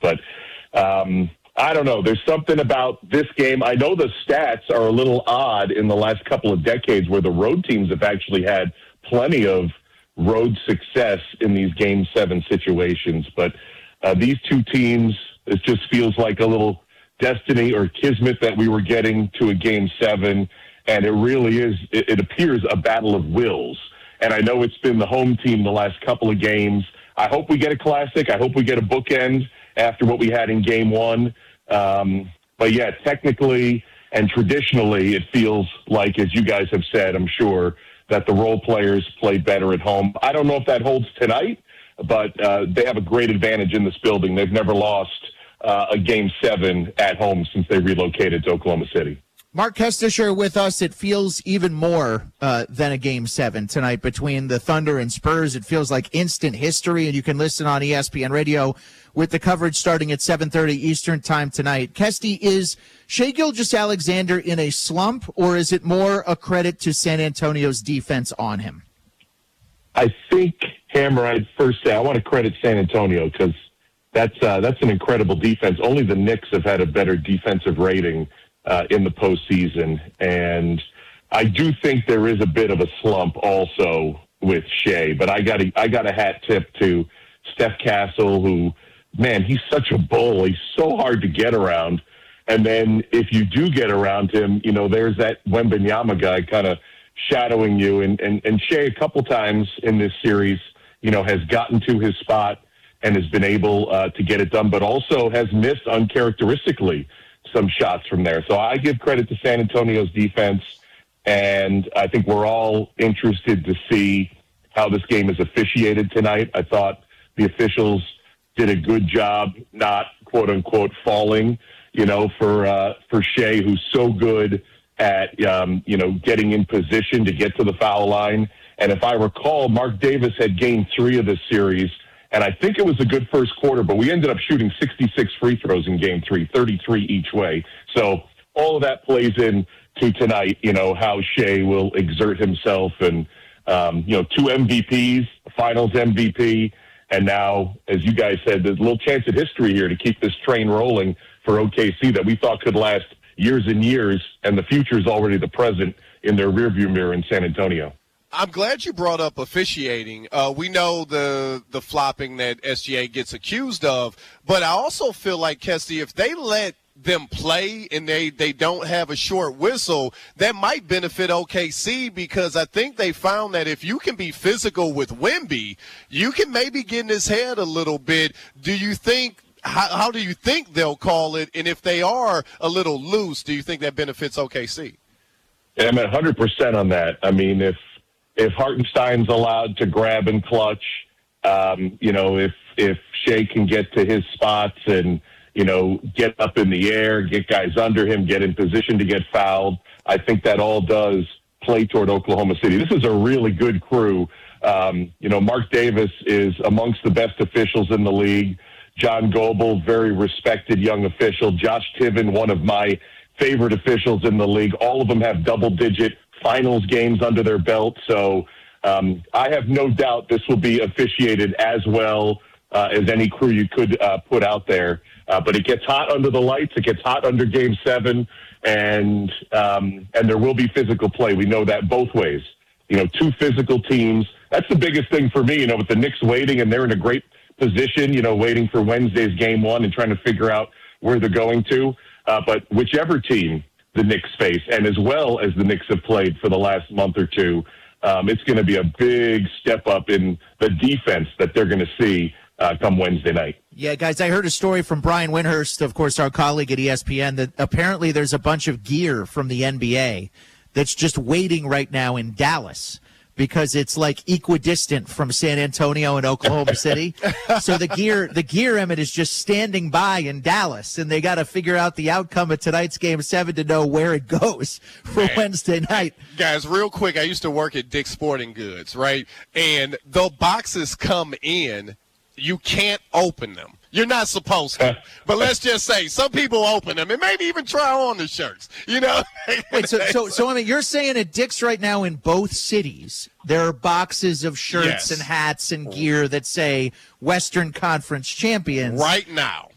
But I don't know. There's something about this game. I know the stats are a little odd in the last couple of decades where the road teams have actually had plenty of road success in these Game 7 situations. But these two teams, it just feels like a little destiny or kismet that we were getting to a Game 7. And it really is, it appears a battle of wills. And I know it's been the home team the last couple of games. I hope we get a classic. I hope we get a bookend after what we had in Game 1. But yeah, technically and traditionally, it feels like, as you guys have said, I'm sure, that the role players play better at home. I don't know if that holds tonight, but they have a great advantage in this building. They've never lost a Game 7 at home since they relocated to Oklahoma City. Mark Kestisher with us. It feels even more than a Game 7 tonight between the Thunder and Spurs. It feels like instant history, and you can listen on ESPN Radio with the coverage starting at 7:30 Eastern Time tonight. Kesty, is Shai Gilgeous-Alexander in a slump, or is it more a credit to San Antonio's defense on him? I think, Hammer, I'd first say I want to credit San Antonio because that's an incredible defense. Only the Knicks have had a better defensive rating in the postseason. And I do think there is a bit of a slump also with Shai, but I got a hat tip to Steph Castle, who, man, he's such a bull. He's so hard to get around. And then if you do get around him, you know, there's that Wembanyama guy kind of shadowing you. And Shai a couple times in this series, you know, has gotten to his spot and has been able to get it done, but also has missed uncharacteristically some shots from there. So I give credit to San Antonio's defense, and I think we're all interested to see how this game is officiated tonight. I thought the officials did a good job not, quote-unquote, falling, you know, for Shai, who's so good at, you know, getting in position to get to the foul line. And if I recall, Mark Davis had Game 3 of this series, and I think it was a good first quarter, but we ended up shooting 66 free throws in Game 3, 33 each way. So all of that plays in to tonight, you know, how Shai will exert himself. And, you know, 2 MVPs, finals MVP, and now, as you guys said, there's a little chance at history here to keep this train rolling for OKC that we thought could last years and years, and the future is already the present in their rearview mirror in San Antonio. I'm glad you brought up officiating. We know the flopping that SGA gets accused of, but I also feel like, Kesty, if they let them play and they don't have a short whistle, that might benefit OKC, because I think they found that if you can be physical with Wemby, you can maybe get in his head a little bit. Do you think how do you think they'll call it? And if they are a little loose, do you think that benefits OKC? Yeah, I'm at 100% on that. I mean, if Hartenstein's allowed to grab and clutch, you know, if Shai can get to his spots and, you know, get up in the air, get guys under him, get in position to get fouled, I think that all does play toward Oklahoma City. This is a really good crew. You know, Mark Davis is amongst the best officials in the league. John Goebel, very respected young official. Josh Tiven, one of my favorite officials in the league. All of them have double-digit finals games under their belt. So I have no doubt this will be officiated as well as any crew you could put out there. But it gets hot under the lights. It gets hot under Game 7, and there will be physical play. We know that both ways. You know, 2 physical teams. That's the biggest thing for me, you know, with the Knicks waiting, and they're in a great position, you know, waiting for Wednesday's Game 1 and trying to figure out where they're going to. But whichever team the Knicks face, and as well as the Knicks have played for the last month or two, it's going to be a big step up in the defense that they're going to see come Wednesday night. Yeah, guys, I heard a story from Brian Windhurst, of course, our colleague at ESPN, that apparently there's a bunch of gear from the NBA that's just waiting right now in Dallas because it's like equidistant from San Antonio and Oklahoma City. So the gear, Emmett, is just standing by in Dallas, and they got to figure out the outcome of tonight's Game 7 to know where it goes for Wednesday night. Guys, real quick, I used to work at Dick's Sporting Goods, right? And the boxes come in, you can't open them. You're not supposed to. But let's just say some people open them and maybe even try on the shirts, you know? Wait, so I mean, you're saying at Dick's right now in both cities, there are boxes of shirts and hats and gear that say Western Conference champions. Right now.